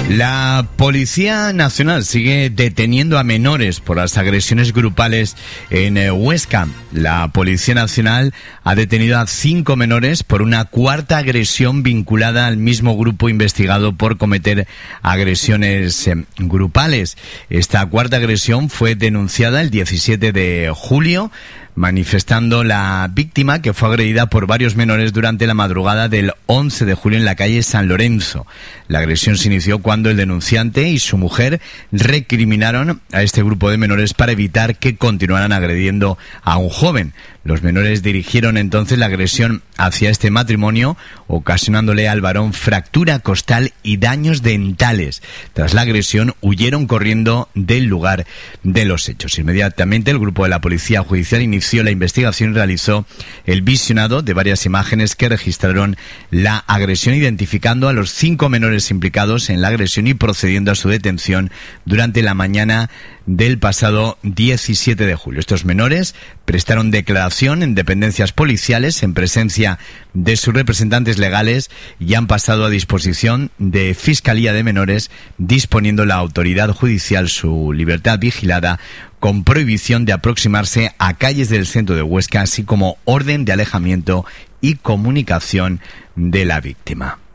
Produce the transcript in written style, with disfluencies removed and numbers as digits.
La Policía Nacional sigue deteniendo a menores por las agresiones grupales en Huesca. La Policía Nacional ha detenido a 5 menores por una cuarta agresión vinculada al mismo grupo investigado por cometer agresiones grupales. Esta cuarta agresión fue denunciada el 17 de julio, manifestando la víctima, que fue agredida por varios menores durante la madrugada del 11 de julio en la calle San Lorenzo. La agresión se inició cuando el denunciante y su mujer recriminaron a este grupo de menores para evitar que continuaran agrediendo a un joven. Los menores dirigieron entonces la agresión hacia este matrimonio, ocasionándole al varón fractura costal y daños dentales. Tras la agresión, huyeron corriendo del lugar de los hechos. Inmediatamente, el grupo de la Policía Judicial inició la investigación y realizó el visionado de varias imágenes que registraron la agresión, identificando a los 5 menores implicados en la agresión y procediendo a su detención durante la mañana del pasado 17 de julio. Estos menores prestaron declaración en dependencias policiales en presencia de sus representantes legales y han pasado a disposición de Fiscalía de Menores, disponiendo la autoridad judicial su libertad vigilada con prohibición de aproximarse a calles del centro de Huesca, así como orden de alejamiento y comunicación de la víctima.